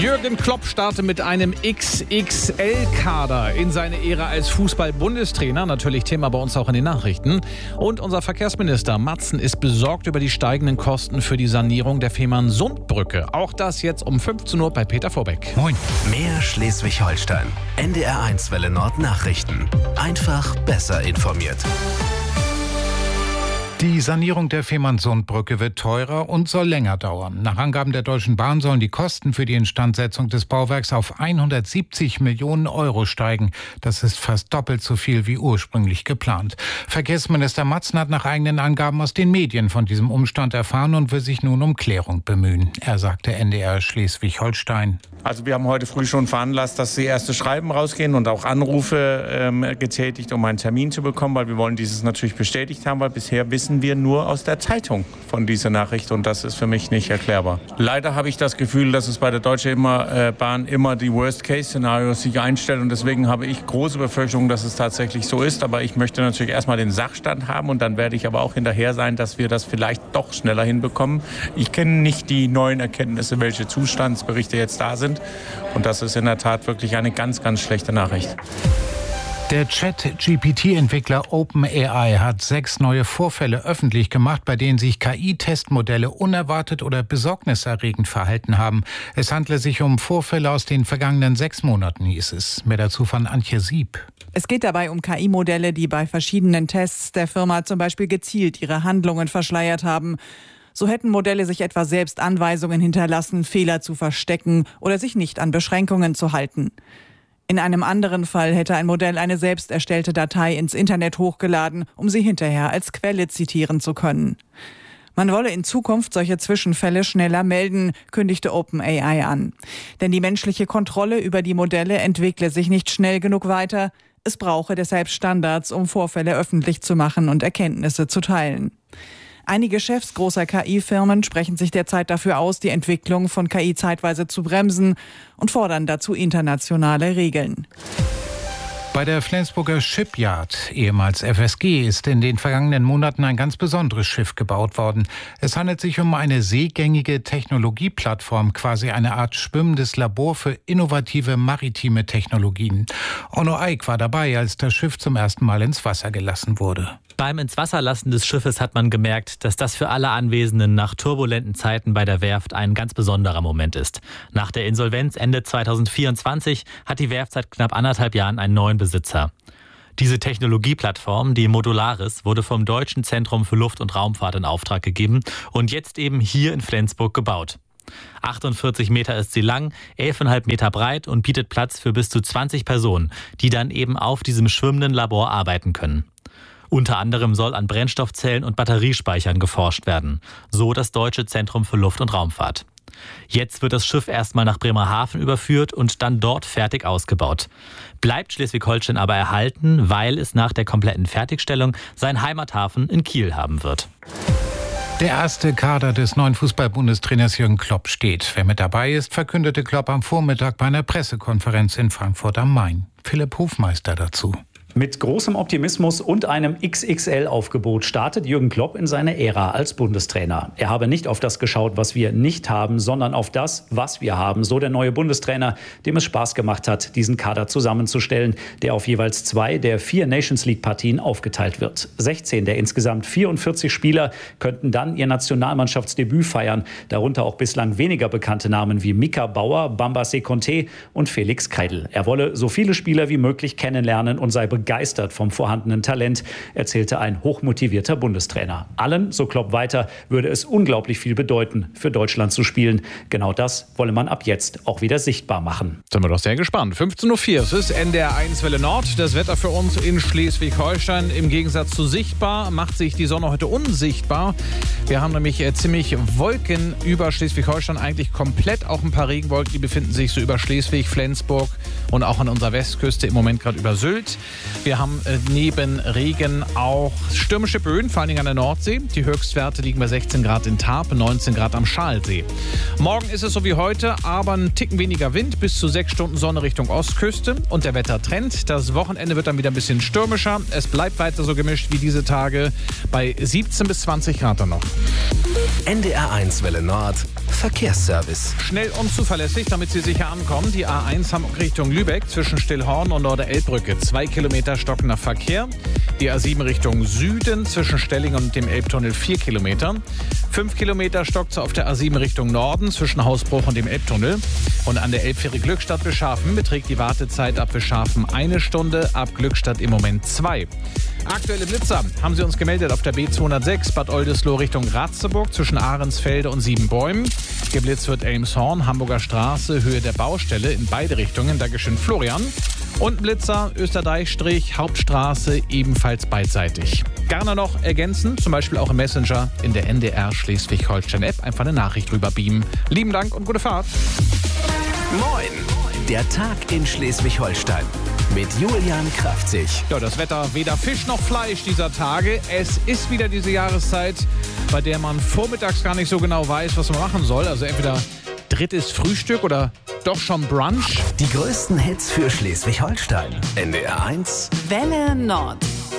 Jürgen Klopp startet mit einem XXL-Kader in seine Ära als Fußball-Bundestrainer. Natürlich Thema bei uns auch in den Nachrichten. Und unser Verkehrsminister Matzen ist besorgt über die steigenden Kosten für die Sanierung der Fehmarn-Sund-Brücke. Auch das jetzt um 15 Uhr bei Peter Vorbeck. Moin. Mehr Schleswig-Holstein. NDR1 Welle Nord Nachrichten. Einfach besser informiert. Die Sanierung der Fehmarn-Sund-Brücke wird teurer und soll länger dauern. Nach Angaben der Deutschen Bahn sollen die Kosten für die Instandsetzung des Bauwerks auf 170 Millionen Euro steigen. Das ist fast doppelt so viel wie ursprünglich geplant. Verkehrsminister Matzen hat nach eigenen Angaben aus den Medien von diesem Umstand erfahren und will sich nun um Klärung bemühen. Er sagte NDR Schleswig-Holstein. Also wir haben heute früh schon veranlasst, dass die erste Schreiben rausgehen und auch Anrufe getätigt, um einen Termin zu bekommen, weil wir wollen dieses natürlich bestätigt haben, weil bisher wissen wir nur aus der Zeitung von dieser Nachricht und das ist für mich nicht erklärbar. Leider habe ich das Gefühl, dass es bei der Deutschen Bahn immer die Worst-Case-Szenarios sich einstellen und deswegen habe ich große Befürchtungen, dass es tatsächlich so ist, aber ich möchte natürlich erstmal den Sachstand haben und dann werde ich aber auch hinterher sein, dass wir das vielleicht doch schneller hinbekommen. Ich kenne nicht die neuen Erkenntnisse, welche Zustandsberichte jetzt da sind und das ist in der Tat wirklich eine ganz, ganz schlechte Nachricht. Der Chat-GPT-Entwickler OpenAI hat 6 neue Vorfälle öffentlich gemacht, bei denen sich KI-Testmodelle unerwartet oder besorgniserregend verhalten haben. Es handle sich um Vorfälle aus den vergangenen 6 Monaten, hieß es. Mehr dazu von Antje Sieb. Es geht dabei um KI-Modelle, die bei verschiedenen Tests der Firma zum Beispiel gezielt ihre Handlungen verschleiert haben. So hätten Modelle sich etwa selbst Anweisungen hinterlassen, Fehler zu verstecken oder sich nicht an Beschränkungen zu halten. In einem anderen Fall hätte ein Modell eine selbst erstellte Datei ins Internet hochgeladen, um sie hinterher als Quelle zitieren zu können. Man wolle in Zukunft solche Zwischenfälle schneller melden, kündigte OpenAI an. Denn die menschliche Kontrolle über die Modelle entwickle sich nicht schnell genug weiter. Es brauche deshalb Standards, um Vorfälle öffentlich zu machen und Erkenntnisse zu teilen. Einige Chefs großer KI-Firmen sprechen sich derzeit dafür aus, die Entwicklung von KI zeitweise zu bremsen und fordern dazu internationale Regeln. Bei der Flensburger Shipyard, ehemals FSG, ist in den vergangenen Monaten ein ganz besonderes Schiff gebaut worden. Es handelt sich um eine seegängige Technologieplattform, quasi eine Art schwimmendes Labor für innovative maritime Technologien. Onno Eick war dabei, als das Schiff zum ersten Mal ins Wasser gelassen wurde. Beim Ins-Wasser-Lassen des Schiffes hat man gemerkt, dass das für alle Anwesenden nach turbulenten Zeiten bei der Werft ein ganz besonderer Moment ist. Nach der Insolvenz Ende 2024 hat die Werft seit knapp 1,5 Jahren einen neuen Besitzer. Diese Technologieplattform, die Modularis, wurde vom Deutschen Zentrum für Luft- und Raumfahrt in Auftrag gegeben und jetzt eben hier in Flensburg gebaut. 48 Meter ist sie lang, 11,5 Meter breit und bietet Platz für bis zu 20 Personen, die dann eben auf diesem schwimmenden Labor arbeiten können. Unter anderem soll an Brennstoffzellen und Batteriespeichern geforscht werden, so das Deutsche Zentrum für Luft- und Raumfahrt. Jetzt wird das Schiff erstmal nach Bremerhaven überführt und dann dort fertig ausgebaut. Bleibt Schleswig-Holstein aber erhalten, weil es nach der kompletten Fertigstellung seinen Heimathafen in Kiel haben wird. Der erste Kader des neuen Fußball-Bundestrainers Jürgen Klopp steht. Wer mit dabei ist, verkündete Klopp am Vormittag bei einer Pressekonferenz in Frankfurt am Main. Philipp Hofmeister dazu. Mit großem Optimismus und einem XXL-Aufgebot startet Jürgen Klopp in seine Ära als Bundestrainer. Er habe nicht auf das geschaut, was wir nicht haben, sondern auf das, was wir haben. So der neue Bundestrainer, dem es Spaß gemacht hat, diesen Kader zusammenzustellen, der auf jeweils 2 der 4 Nations-League-Partien aufgeteilt wird. 16 der insgesamt 44 Spieler könnten dann ihr Nationalmannschaftsdebüt feiern. Darunter auch bislang weniger bekannte Namen wie Mika Bauer, Bamba Sekonte und Felix Kreidl. Er wolle so viele Spieler wie möglich kennenlernen und sei begeistert vom vorhandenen Talent, erzählte ein hochmotivierter Bundestrainer. Allen, so Klopp weiter, würde es unglaublich viel bedeuten, für Deutschland zu spielen. Genau das wolle man ab jetzt auch wieder sichtbar machen. Sind wir doch sehr gespannt. 15.04 Uhr, es ist NDR1 Welle Nord. Das Wetter für uns in Schleswig-Holstein. Im Gegensatz zu sichtbar macht sich die Sonne heute unsichtbar. Wir haben nämlich ziemlich Wolken über Schleswig-Holstein, eigentlich komplett. Auch ein paar Regenwolken, die befinden sich so über Schleswig, Flensburg und auch an unserer Westküste, im Moment gerade über Sylt. Wir haben neben Regen auch stürmische Böen, vor allen Dingen an der Nordsee. Die Höchstwerte liegen bei 16 Grad in Tarp, 19 Grad am Schalsee. Morgen ist es so wie heute, aber ein Ticken weniger Wind, bis zu 6 Stunden Sonne Richtung Ostküste. Und der Wettertrend, das Wochenende wird dann wieder ein bisschen stürmischer. Es bleibt weiter so gemischt wie diese Tage bei 17 bis 20 Grad dann noch. NDR1 Welle Nord Verkehrsservice. Schnell und zuverlässig, damit Sie sicher ankommen. Die A1 Hamburg Richtung Lübeck zwischen Stillhorn und Norderelbbrücke. 2 Kilometer stockender Verkehr. Die A7 Richtung Süden zwischen Stelling und dem Elbtunnel 4 Kilometer. 5 Kilometer stockt auf der A7 Richtung Norden zwischen Hausbruch und dem Elbtunnel. Und an der Elbfähre Glückstadt-Bescharfen beträgt die Wartezeit ab Bescharfen 1 Stunde, ab Glückstadt im Moment 2. Aktuelle Blitzer haben Sie uns gemeldet auf der B206 Bad Oldesloe Richtung Ratzeburg zwischen Ahrensfelde und Siebenbäumen. Geblitzt wird Elmshorn, Hamburger Straße, Höhe der Baustelle in beide Richtungen. Dankeschön, Florian. Und Blitzer, Österdeichstrich, Hauptstraße, ebenfalls beidseitig. Gerne noch ergänzen, zum Beispiel auch im Messenger in der NDR Schleswig-Holstein-App. Einfach eine Nachricht rüber beamen. Lieben Dank und gute Fahrt. Moin! Der Tag in Schleswig-Holstein mit Julian Kraftzig. Ja, das Wetter, weder Fisch noch Fleisch dieser Tage. Es ist wieder diese Jahreszeit, bei der man vormittags gar nicht so genau weiß, was man machen soll. Also entweder drittes Frühstück oder doch schon Brunch. Die größten Hits für Schleswig-Holstein. NDR1 Welle Nord.